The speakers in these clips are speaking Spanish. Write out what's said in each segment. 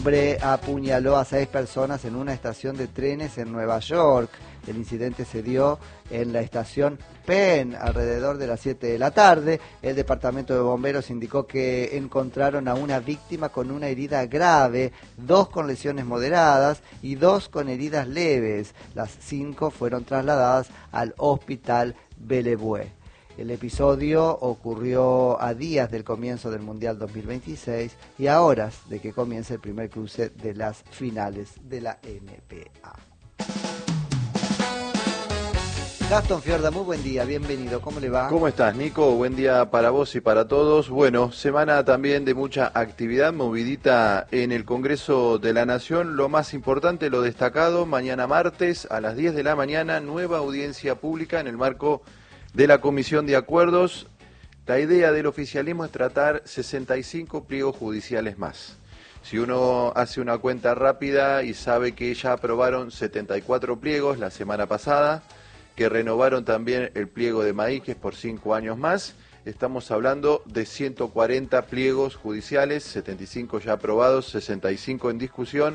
Hombre apuñaló a 6 personas en una estación de trenes en Nueva York. El incidente se dio en la estación Penn alrededor de las 7 de la tarde. El departamento de bomberos indicó que encontraron a una víctima con una herida grave, 2 con lesiones moderadas y 2 con heridas leves. Las 5 fueron trasladadas al hospital Bellevue. El episodio ocurrió a días del comienzo del Mundial 2026 y a horas de que comience el primer cruce de las finales de la NBA. Gastón Fiorda, muy buen día, bienvenido, ¿cómo le va? ¿Cómo estás, Nico? Buen día para vos y para todos. Bueno, semana también de mucha actividad, movidita en el Congreso de la Nación. Lo más importante, lo destacado, mañana martes a las 10 de la mañana, nueva audiencia pública en el marco de la Comisión de Acuerdos. La idea del oficialismo es tratar 65 pliegos judiciales más. Si uno hace una cuenta rápida y sabe que ya aprobaron 74 pliegos la semana pasada, que renovaron también el pliego de maíz, que es por 5 años más, estamos hablando de 140 pliegos judiciales, 75 ya aprobados, 65 en discusión,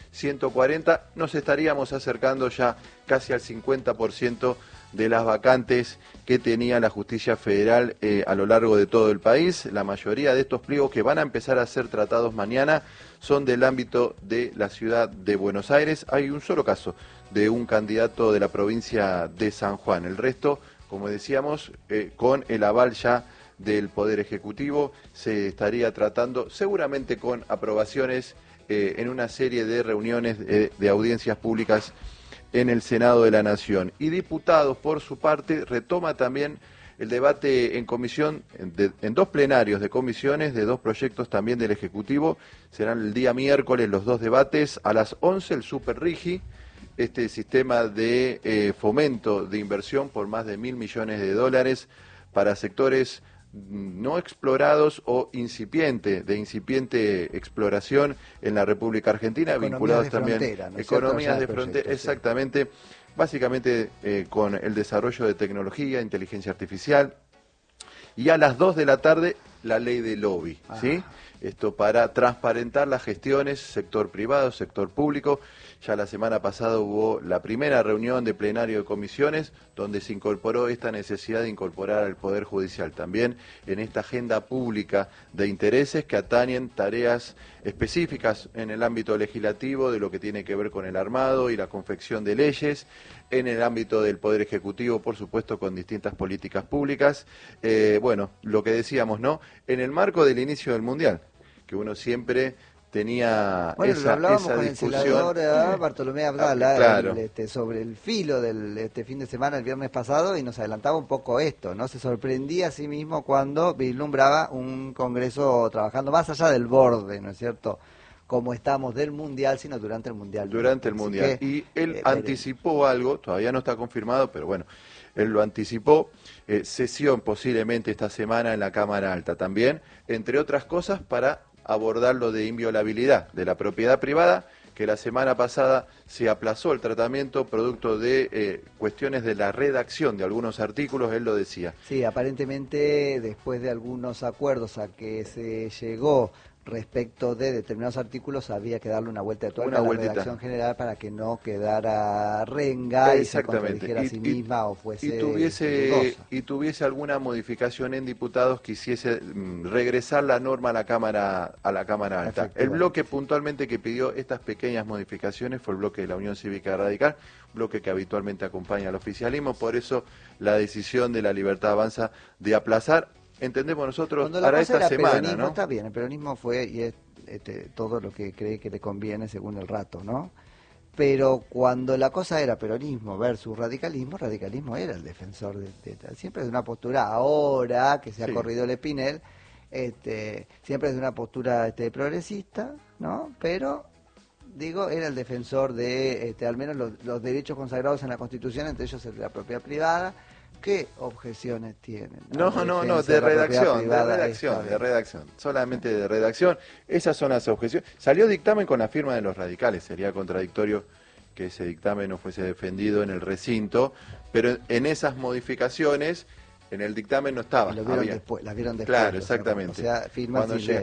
140, nos estaríamos acercando ya casi al 50% de las vacantes que tenía la justicia federal a lo largo de todo el país. La mayoría de estos pliegos que van a empezar a ser tratados mañana son del ámbito de la ciudad de Buenos Aires. Hay un solo caso de un candidato de la provincia de San Juan. El resto, como decíamos, con el aval ya del Poder Ejecutivo, se estaría tratando seguramente con aprobaciones en una serie de reuniones de audiencias públicas en el Senado de la Nación. Y diputados, por su parte, retoma también el debate en comisión, en 2 plenarios de comisiones, de 2 proyectos también del Ejecutivo. Serán el día miércoles los 2 debates. A las 11 el Super Rigi, este sistema de fomento de inversión por más de $1.000 millones para sectores no explorados o de incipiente exploración en la República Argentina, Economías vinculados de también frontera, ¿no es economías cierto? de frontera, exactamente, básicamente con el desarrollo de tecnología, inteligencia artificial. Y a las 2 de la tarde la ley de lobby, ¿sí? Esto para transparentar las gestiones, sector privado, sector público. Ya la semana pasada hubo la primera reunión de plenario de comisiones donde se incorporó esta necesidad de incorporar al Poder Judicial también en esta agenda pública de intereses que atañen tareas específicas en el ámbito legislativo de lo que tiene que ver con el armado y la confección de leyes, en el ámbito del Poder Ejecutivo, por supuesto, con distintas políticas públicas. Bueno, lo que decíamos, ¿no? En el marco del inicio del Mundial, que uno siempre tenía esa con el discusión. senador Bartolomé Abdala, claro. Sobre el filo del fin de semana, el viernes pasado, y nos adelantaba un poco esto, ¿no? Se sorprendía a sí mismo cuando vislumbraba un Congreso trabajando más allá del borde, ¿no es cierto?, como estamos del Mundial, sino durante el Mundial. Durante el Mundial. Y él anticipó algo, todavía no está confirmado, pero bueno, él lo anticipó, sesión posiblemente esta semana en la Cámara Alta también, entre otras cosas para abordar lo de inviolabilidad de la propiedad privada, que la semana pasada se aplazó el tratamiento producto de cuestiones de la redacción de algunos artículos, él lo decía. Sí, aparentemente después de algunos acuerdos a que se llegó respecto de determinados artículos había que darle una vuelta de tuerca a la redacción general para que no quedara renga y se contradijera a sí misma o fuese y tuviese alguna modificación en diputados que hiciese regresar la norma a la Cámara Alta. El bloque puntualmente que pidió estas pequeñas modificaciones fue el bloque de la Unión Cívica Radical, bloque que habitualmente acompaña al oficialismo, por eso la decisión de la Libertad Avanza de aplazar. Entendemos nosotros para esta semana, ¿no? Está bien, el peronismo fue y es todo lo que cree que le conviene según el rato, ¿no? Pero cuando la cosa era peronismo versus radicalismo, radicalismo era el defensor siempre de una postura, ahora que se ha corrido el Espinel, siempre de una postura progresista, ¿no? Pero digo, era el defensor de al menos los derechos consagrados en la Constitución, entre ellos el de la propiedad privada. ¿Qué objeciones tienen? No, de redacción, solamente de redacción. Esas son las objeciones. Salió dictamen con la firma de los radicales, sería contradictorio que ese dictamen no fuese defendido en el recinto, pero en esas modificaciones, en el dictamen no estaba. Las vieron después. Claro, exactamente. O sea, firma sin leer.